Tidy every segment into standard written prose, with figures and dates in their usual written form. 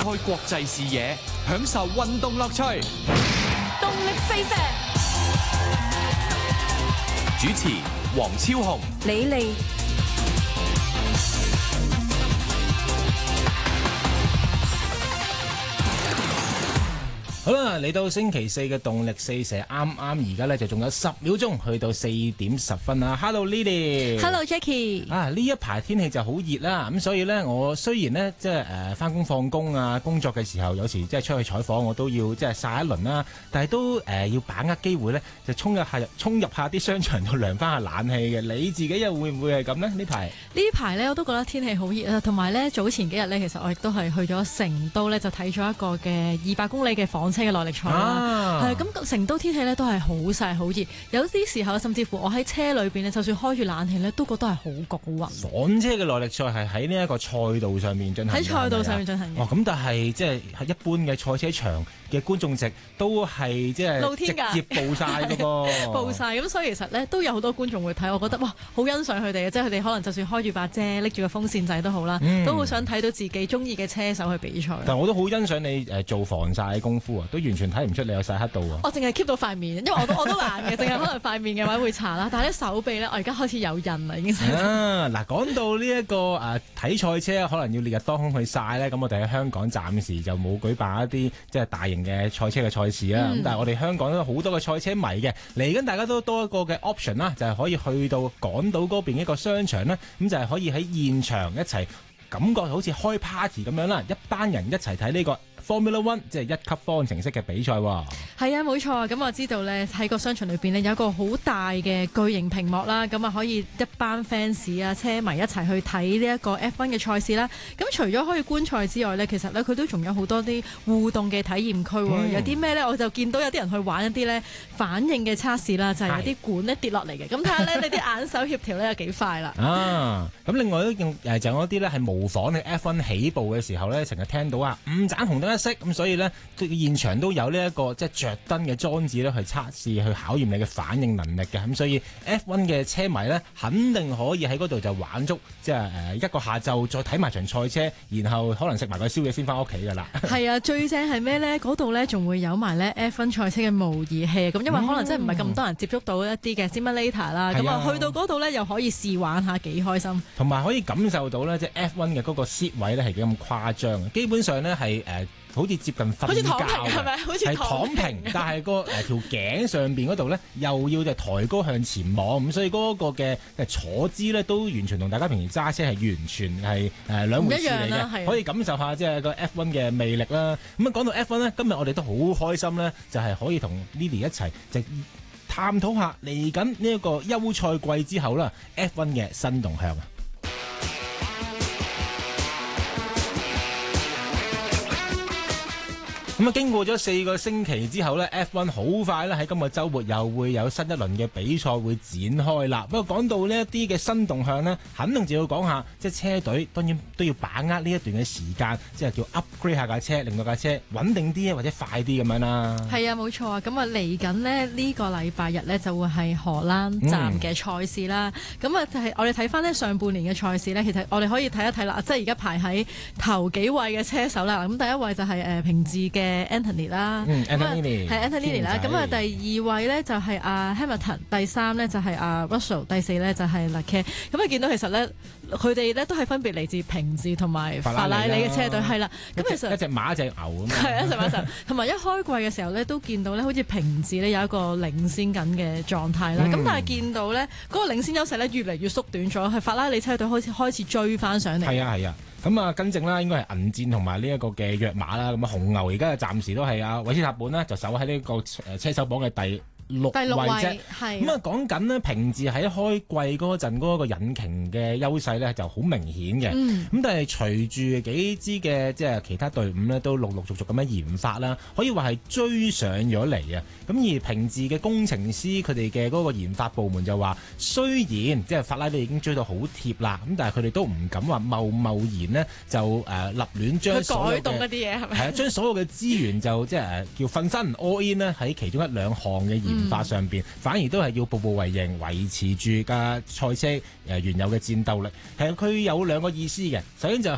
開國際視野，享受運動樂趣。 動力四射， 主持黃超雄、 李利。 好啦，嚟到星期四嘅動力四射，啱而家咧就仲有10秒鐘去到4點10分啦。Hello Lily，Hello Jackie。 呢一排天氣就好熱啦，咁所以咧我雖然咧即係返工放工啊，工作嘅時候有時即係出去採訪我都要即係曬一輪啦，但係都要把握機會咧，就衝入下啲商場度涼翻下冷氣嘅。你自己又會唔會係咁呢？呢排咧我都覺得天氣好熱啊，同埋咧早前幾日咧其實我亦都係去咗成都咧就睇咗一個嘅200公里嘅房車嘅耐力賽啦，係咁成都天氣咧都係好曬好熱，有啲時候甚至乎我喺車裏邊咧，就算開住冷氣咧，都覺得係好焗好暈。 房車嘅耐力賽係喺呢一個賽道上面進行，喺賽道上面進行嘅。 咁但係即係喺一般嘅賽車場嘅觀眾席都係即係露天㗎， 直接報晒嗰個報晒咁，所以其實咧都有好多觀眾會睇，我覺得哇好欣賞佢哋嘅，即係佢哋可能就算開住把遮拎住個風扇仔都好啦，都好想睇到自己中意嘅車手去比賽。 但我都好欣賞你做防曬功夫啊，都完全睇唔出你有曬黑到啊！ 我淨係 keep 到塊面，因為我都懶嘅，淨係可能塊面嘅話會搽啦。但係啲手臂咧，我而家開始有印啦，已經。 嗱，講到呢一個睇賽車可能要烈日當空去曬咧，咁我哋喺香港暫時就冇舉辦一啲即係大型嘅賽車嘅賽事啦。咁但係我哋香港都有好多嘅賽車迷嘅，嚟緊大家都多一個嘅 option 啦，就係可以去到港島嗰邊一個商場啦，咁就係可以喺現場一齊感覺好似開 party 咁樣啦，一班人一齊睇呢個Formula One 即係1級方程式嘅比賽喎。 係啊，冇錯。咁我知道咧喺個商場裏邊咧有一個好大嘅巨型屏幕啦，咁啊可以一班 fans 啊車迷一齊去睇呢一個 F1 嘅賽事啦。咁除咗可以觀賽之外咧，其實咧佢都仲有好多啲互動嘅體驗區。有啲咩咧？我就見到有啲人去玩一啲咧反應嘅測試啦，就係有啲管咧跌落嚟嘅。咁睇下咧你啲眼手協調咧有幾快啦。 咁另外都就有一啲咧係模仿你 F1 起步嘅時候咧，成日聽到5盞紅燈咁所以咧，現場都有呢一個即係着燈嘅裝置咧，去測試、去考驗你嘅反應能力嘅。咁所以 F1 嘅車迷咧，肯定可以喺嗰度就玩足，即係一個下晝再睇埋場賽車，然後可能食埋個宵夜先翻屋企噶啦。 係啊，最正係咩咧？嗰度咧仲會有埋咧 F1 賽車嘅模擬器，咁因為可能真係唔係咁多人接觸到一啲嘅 simulator 啦，咁啊去到嗰度咧又可以試玩下，幾開心。同埋可以感受到咧，即係 F1 嘅嗰個 seat 位咧係幾咁誇張，基本上咧係好似接近瞓覺，係躺平，但係個條頸上邊嗰度咧，又要就抬高向前望，咁所以嗰個嘅坐姿咧，都完全同大家平時揸車係完全係兩回事嚟嘅，可以感受下即係個 F1 嘅魅力啦。咁啊講到 F1 咧，今日我哋都好開心咧，就係可以同 Lily 一齊就探討下嚟緊呢一個休賽季之後啦 ，F1 嘅新動向啊！咁啊，經過咗4個星期之後呢 F1 好快咧喺今個週末又會有新一輪嘅比賽會展開啦。不過講到呢一啲嘅新動向呢，肯定就要講下，即係車隊當然都要把握呢一段嘅時間，即係叫 upgrade 下架車，令到架車穩定啲或者快啲咁樣啦。 係啊，冇錯啊。咁啊嚟緊呢個禮拜日呢，就會係荷蘭站嘅賽事啦。咁就係我哋睇翻呢上半年嘅賽事呢，其實我哋可以睇一睇啦。即係而家排喺頭幾位嘅車手啦。咁第一位就係平治嘅Anthony 啦，Anthony 啦，咁啊第二位咧就係Hamilton，第三咧就係Russell，第四咧就係 Leclerc。咁啊見到其實咧佢哋咧都係分別嚟自平治同埋法拉利嘅車隊，係啦。咁其實一隻馬一隻牛咁。係一隻馬隻牛，同埋一開季嘅時候咧都見到咧好似平治咧有一個領先緊嘅狀態啦。咁但係見到咧嗰個領先優勢咧越嚟越縮短咗，係法拉利車隊開始追翻上嚟。係啊。 咁啊，更正啦，應該係銀箭同埋呢一個嘅躍馬啦。咁啊，紅牛而家暫時都係韋斯塔本啦，就守喺呢個車手榜嘅第六位啫。咁啊，講緊呢，平治喺開季嗰陣嗰個引擎嘅優勢咧就好明顯嘅。咁但係隨住幾支嘅即係其他隊伍咧都陸陸續續咁樣研發啦，可以話係追上咗嚟啊。咁而平治嘅工程師佢哋嘅嗰個研發部門就話，雖然即係法拉利已經追到好貼啦，咁但係佢哋都唔敢話貿然呢就立亂將所有嘅改動一啲嘢係咪？係啊，將所有嘅資源就即係叫瞓身 all in 呢喺其中1-2項嘅研發上邊，反而都係要步步為營，維持住架賽車原有嘅戰鬥力。係佢有2個意思嘅，首先就係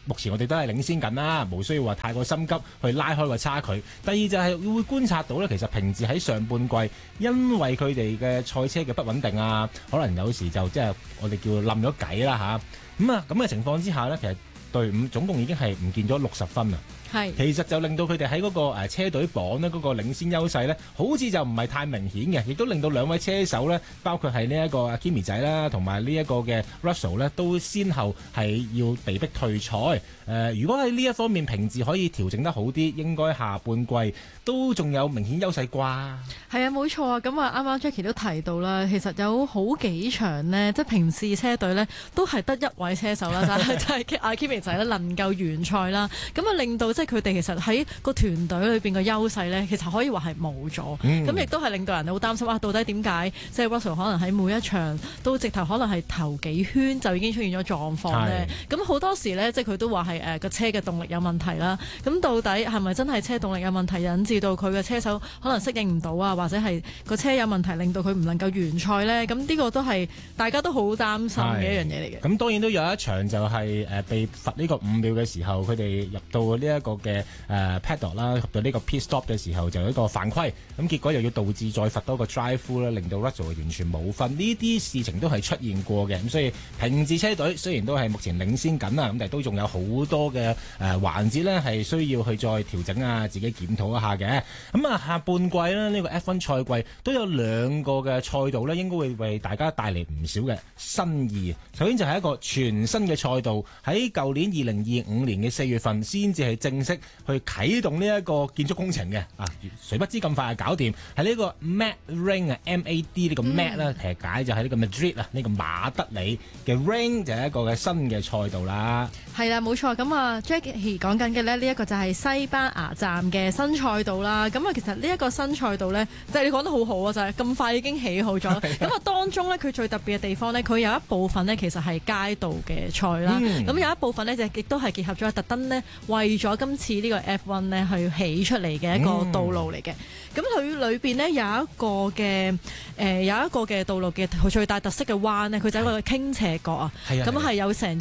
目前我哋都係領先緊啦，無需要話太過心急去拉開個差距。第二就係會觀察到咧，其實平治喺上半季，因為佢哋嘅賽車嘅不穩定啊，可能有時就即係我哋叫冧咗計啦嚇。咁嘅情況之下呢，其實隊伍總共已經係唔見咗60分啦。其實就令到佢哋喺嗰個車隊榜呢，嗰個領先優勢呢，好似就唔係太明顯嘅，亦都令到兩位車手呢，包括係呢一個阿 Kimi 仔啦，同埋呢一個嘅 Russell 呢，都先後係要被逼退賽。如果喺呢一方面平治可以調整得好啲，應該下半季都仲有明顯優勢啩？ 係啊，冇錯啊。咁啊，啱啱 Jackie 都提到啦，其實有好幾場呢，即係平治車隊呢，都係得一位車手啦，就係阿 Kimi 仔呢能夠完賽啦。咁啊，令到即係佢哋其實喺個團隊裏邊嘅優勢呢，其實可以話係冇咗。咁亦都係令到人好擔心啊！到底點解即係 Russell 可能喺每一場都直頭可能係頭幾圈就已經出現咗狀況呢？咁好多時呢，即係佢都話係個車嘅動力有問題啦。咁到底係咪真係車動力有問題引致到佢嘅車手可能適應唔到啊？或者係個車有問題令到佢唔能夠完賽呢？咁呢個都係大家都好擔心嘅一樣嘢嚟嘅。 咁當然都有一場就係被罰呢個5秒嘅時候，佢哋入到呢一個嘅paddock 啦，入到呢個 pit stop 嘅時候就有一個犯規，咁結果又要導致再罰多個 drive through 啦，令到 Russell 完全冇分。呢啲事情都係出現過嘅，咁所以平治車隊雖然都係目前領先緊啦，咁但係都仲有好多嘅環節呢係需要去再調整啊，自己檢討一下嘅。咁啊，下半季呢，呢個 F1 賽季都有2個嘅賽道呢，應該會為大家帶嚟唔少嘅新意。首先就係一個全新嘅賽道，喺舊年2025年嘅4月份先至係正式去啟動呢一個建築工程嘅。誰不知咁快就搞掂，係呢個 Mad Ring 啊 ，MAD 呢個 Mad 啦，其實解就係呢個 Madrid 啊，呢個馬德里嘅 Ring 就係一個嘅新嘅賽道啦。 係啦，冇錯。咁啊 Jackie 講緊嘅呢一個就係西班牙站嘅新賽道啦。咁啊，其實呢一個新賽道呢，就係你講得好好啊，就係咁快已經起好咗。咁啊，當中呢，佢最特別嘅地方呢，佢有一部分呢，其實係街道嘅賽啦。咁有一部分呢，就亦都係結合咗特登呢，為咗今次呢個 F1 呢去起出嚟嘅一個道路嚟嘅。咁佢裏邊呢，有一個嘅道路嘅最大特色嘅彎呢，佢就係一個傾斜角啊。咁係有成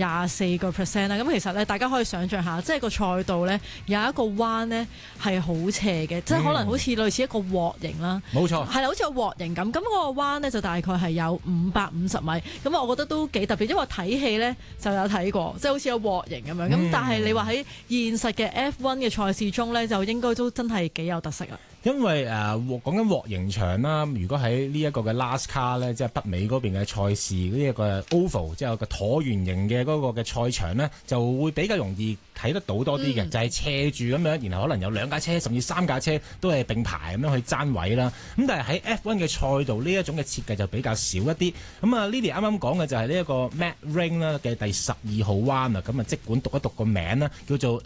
24% 啦。咁其實呢，大家可以想像下，即係個賽道呢，有一個彎呢係好斜嘅，即係可能好似類似一個鑊形啦。冇錯，係啦，好似個鑊形咁。咁嗰個彎呢，就大概係有550米。咁啊，我覺得都幾特別，因為我睇戲呢就有睇過，即係好似個鑊形咁樣。咁但係你話喺現實嘅 F1 嘅賽事中呢，就應該都真係幾有特色啊。因為講緊鑊形場啦，如果喺呢一個嘅 NASCAR 咧，即係北美嗰邊嘅賽事呢一個 oval， 即係有個橢圓形嘅嗰個嘅賽場呢，就會比較容易睇得到多啲嘅，就係斜住咁樣，然後可能有2架車甚至3架車都係並排咁樣去爭位啦。咁但係喺 F1 嘅賽道呢一種嘅設計就比較少一啲。咁啊 Lily 啱啱講嘅就係呢一個 Mad Ring 啦嘅第12號彎啊，咁啊即管讀一讀個名啦，叫做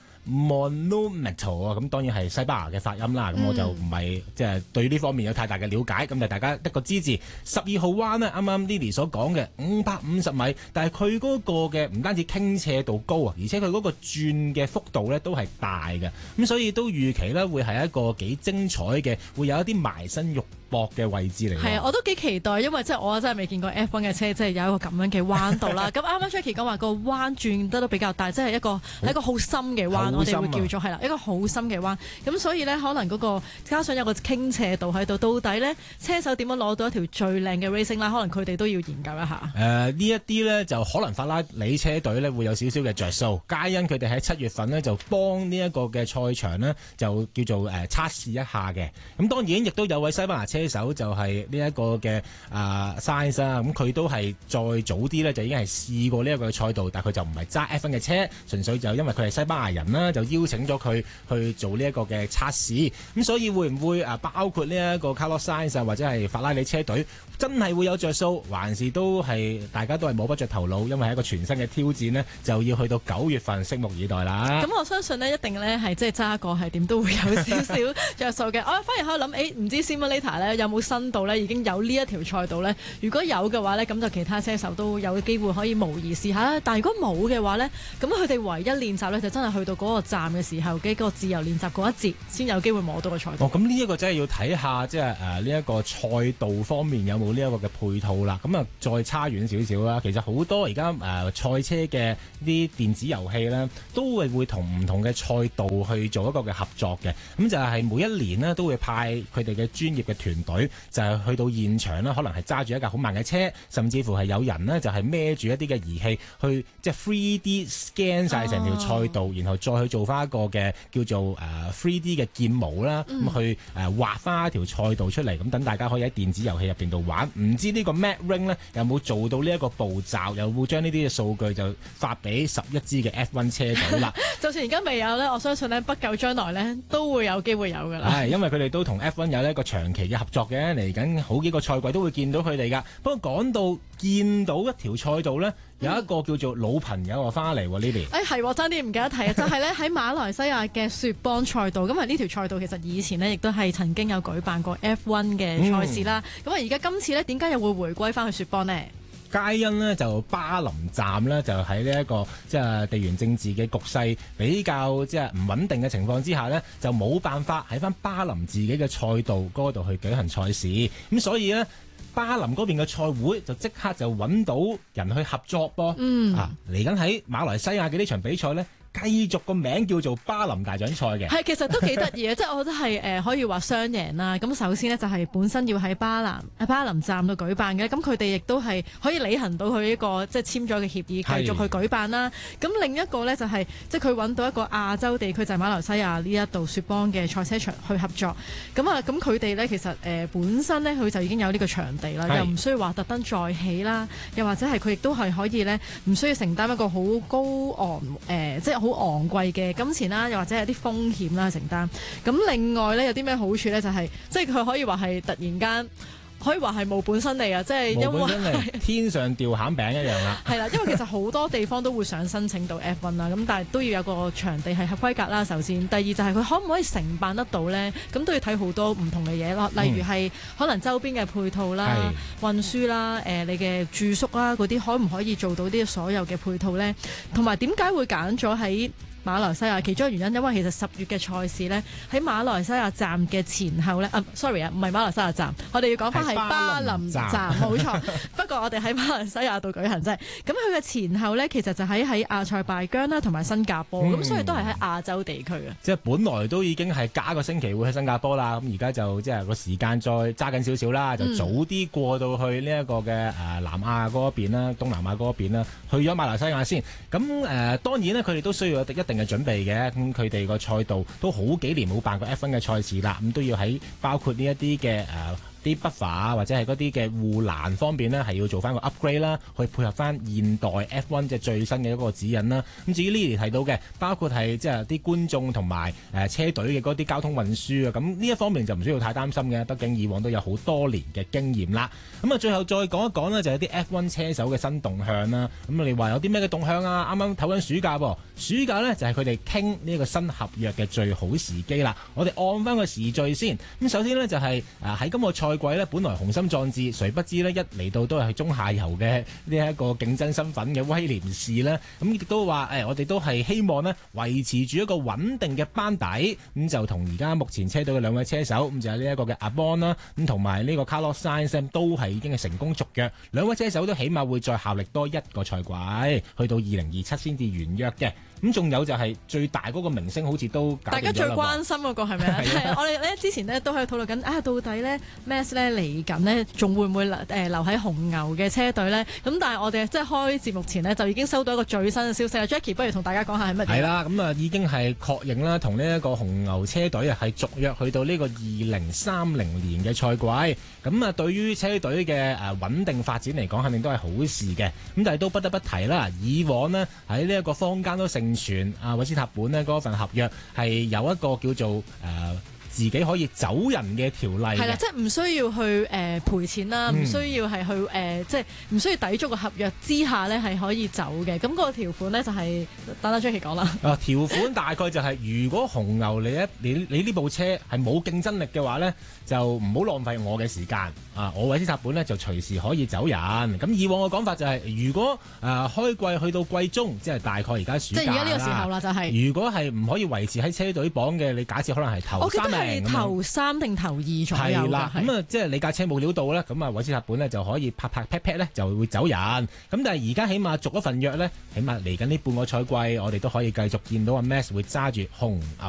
Monumental 啊，咁當然係西班牙嘅發音啦，咁我就唔係即係對呢方面有太大嘅了解，咁就大家一個知字。12號彎呢，啱啱 Lily 所講嘅550米，但係佢嗰個嘅唔單止傾斜度高啊，而且佢嗰個轉嘅幅度呢都係大嘅，咁所以都預期呢會係一個幾精彩嘅，會有一啲埋身肉搏嘅位置嚟。係啊，我都幾期待，因為即係我真係未見過 F1 嘅車，即係有一個咁樣嘅彎道啦。咁啱啱 Jackie 講話個彎轉得都比較大，即係一個好深嘅彎，我哋會叫做係啦，一個好深嘅彎。咁所以呢，可能嗰個加上有個傾斜度喺度，到底呢車手點樣攞到一條最靚嘅 racing 啦？可能佢哋都要研究一下。呢一啲呢，就可能法拉利車隊呢會有少少嘅着數，皆因佢哋喺7月份呢就幫呢一個嘅賽場呢，就叫做測試一下嘅。咁當然亦都有位西班牙車手就係呢一個嘅Sainz 啊，咁佢都係再早啲呢，就已經係試過呢一個賽道，但係佢就唔係揸 F1 嘅車，純粹就因為佢係西班牙人啦，就邀請咗佢去做呢一個嘅測試。咁所以會唔會包括呢一個 Carlos Sainz 啊，或者係法拉利車隊真係會有着數，還是都係大家都係摸不着頭腦，因為係一個全新嘅挑戰呢，就要去到9月份，拭目以待啦。咁我相信呢，一定呢係即係揸過係點都會有少少着數嘅。我反而喺度諗，唔知 Simulator 呢咧，有冇新到咧？已經有呢一條賽道咧？如果有嘅話咧，咁就其他車手都有機會可以模擬試下啦。但係如果冇嘅話咧，咁佢哋唯一練習咧就真係去到嗰個站嘅時候嘅個自由練習嗰一節先有機會摸到個賽道。 咁呢一個真係要睇下即係呢一個賽道方面有冇呢一個嘅配套啦。咁啊再差遠少少啦，其實好多而家賽車嘅啲電子遊戲咧，都會同唔同嘅賽道去做一個嘅合作嘅。咁就係每一年呢，都會派佢哋嘅專業嘅團隊，就係去到現場啦，可能係揸住一架好慢嘅車，甚至乎係有人呢，就係孭住一啲嘅儀器去即係 3D scan 晒成條賽道，然後再去做翻一個嘅叫做3D 嘅建模啦，咁去畫翻一條賽道出嚟，咁等大家可以喺電子遊戲入邊度玩。唔知呢個 Mad Ring 呢，有冇做到呢一個步驟，有冇將呢啲嘅數據就發俾11支嘅 F1 車隊啦？ 就算而家未有呢，我相信呢，不久將來呢，都會有機會有㗎啦。 係，因為佢哋都同 F1 有一個長期嘅合作嘅，嚟緊好幾個賽季都會見到佢哋㗎。不過講到見到一條賽道呢，有一個叫做老朋友啊翻嚟喎呢邊。係， 爭啲唔記得提啊，就係咧喺馬來西亞嘅雪邦賽道。咁啊呢條賽道其實以前呢，亦都係曾經有舉辦過 F1 嘅賽事啦。咁啊而家今次呢，點解又會回歸翻去雪邦呢？ 皆因呢，就巴林站呢，就喺呢一個即係地緣政治嘅局勢比較即係唔穩定嘅情況之下呢，就冇辦法喺翻巴林自己嘅賽道嗰度去舉行賽事。咁所以呢，巴林嗰邊嘅賽會就即刻就揾到人去合作噃。嚟緊喺馬來西亞嘅呢場比賽呢，繼續個名叫做巴林大獎賽嘅。係， 其實都幾得意嘅，即係我覺得係可以話雙贏啦。咁首先呢，就係本身要喺巴林站度舉辦嘅，咁佢哋亦都係可以履行到佢一個即係簽咗嘅協議，繼續去舉辦啦。咁另一個呢，就係即係佢揾到一個亞洲地區就係馬來西亞呢一度雪邦嘅賽車場去合作。咁佢哋呢，其實本身呢，佢就已經有呢個場地啦，又唔需要話特登再起啦，又或者係佢亦都係可以呢，唔需要承擔一個好高昂即係好昂貴嘅金錢啦，又或者係啲風險啦承擔。咁另外咧有啲咩好處咧？就係即係佢可以話係突然間可以話係無本生利啊！即係因為天上掉餡餅一樣啦。係啦，因為其實好多地方都會想申請到 F1 啦，咁但係都要有個場地係合規格啦。首先，第二就係佢可唔可以承辦得到咧？咁都要睇好多唔同嘅嘢咯，例如係可能周邊嘅配套啦、運輸啦、你嘅住宿啦嗰啲，可唔可以做到啲所有嘅配套咧？同埋點解會揀咗喺馬來西亞？其中一個原因，因為其實10月嘅賽事呢，喺馬來西亞站嘅前後呢，sorry 啊，唔係馬來西亞站，我哋要講翻係巴林站，冇錯。不過我哋喺馬來西亞度舉行啫。咁佢嘅前後呢，其實就喺阿塞拜疆啦，同埋新加坡，咁所以都係喺亞洲地區啊。 即係本來都已經係加個星期會喺新加坡啦，咁而家就即係個時間再揸緊少少啦，就早啲過到去呢一個嘅南亞嗰邊啦，東南亞嗰邊啦，去咗馬來西亞先。咁當然呢，佢哋都需要一定嘅準備嘅，咁佢哋個賽道都好幾年冇辦過 F1 嘅賽事啦，咁都要喺包括呢一啲嘅啲 buffer 啊，或者係嗰啲嘅護欄方面呢，係要做翻個 upgrade 啦，去配合翻現代 F1 即係最新嘅一個指引啦。咁至於呢啲提到嘅，包括係即係啲觀眾同埋車隊嘅嗰啲交通運輸啊，咁呢一方面就唔需要太擔心嘅，畢竟以往都有好多年嘅經驗啦。咁啊，最後再講一講呢，就係啲 F1 車手嘅新動向啦。咁你話有啲咩嘅動向啊？啱啱唞緊暑假噃，暑假呢就係佢哋傾呢個新合約嘅最好時機啦。我哋按翻個時序先。咁首先呢，就係喺今個賽季呢，本來雄心壯志，誰不知呢，一嚟到都係中下游嘅呢一個競爭身份嘅威廉士呢。咁亦都話我哋都係希望呢，維持住一個穩定嘅班底。咁就同而家目前車隊嘅兩位車手，咁就係呢一個嘅阿邦啦，咁同埋呢個 Carlos Sainz 都係已經係成功續約，兩位車手都起碼會再效力多一個賽季，去到2027先至完約嘅。咁仲有就係最大嗰個明星好似都搞掂咗啦。大家最關心嗰個係咪啊？係我哋咧之前咧都喺度討論緊到底咧 Max 咧嚟緊呢，仲會唔會留喺紅牛嘅車隊咧？咁但係我哋即係開節目前呢，就已經收到一個最新嘅消息啦。Jackie 不如同大家講下係乜嘢？係啦，咁已經係確認啦，同呢一個紅牛車隊係續約去到呢個2030年嘅賽季。咁對於車隊嘅穩定發展嚟講，肯定都係好事嘅。咁但係都不得不提啦，以往呢，喺呢一個坊間都盛傳韋斯塔本呢嗰份合約係有一個叫做自己可以走人嘅條例嘅。 係啦，即係唔需要去賠錢啦，唔需要係去即係唔需要抵觸個合約之下咧係可以走嘅。咁個條款咧就係等阿 Jackie 講啦。 條款大概就係如果紅牛你呢部車係冇競爭力嘅話咧，就唔好浪費我嘅時間啊！我韋斯塔本咧就隨時可以走人。咁以往嘅講法就係，如果開季去到季中，即係大概而家暑假啦， 即係而家呢個時候啦，就係如果係唔可以維持喺車隊榜嘅，你假設可能係頭3名， 我記得係頭3定頭2左右。 係啦，咁啊即係你架車冇料到咧，咁啊韋斯塔本咧就可以拍 pat 咧就會走人。咁但係而家起碼續一份約咧，起碼嚟緊呢半個賽季，我哋都可以繼續見到阿 Max 會揸住紅牛